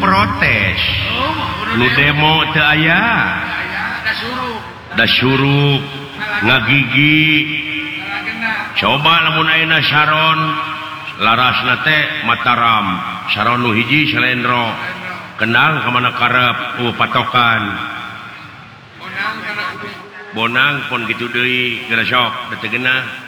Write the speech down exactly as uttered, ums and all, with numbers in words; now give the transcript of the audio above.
protes lu demo teu aya da suruh ngagigi coba lamun ayeuna Sharon larasna teh Mataram Sharon nu hiji Salendro kenal ka mana karep uh patokan bonang pon kitu deui geura sok da teu geunah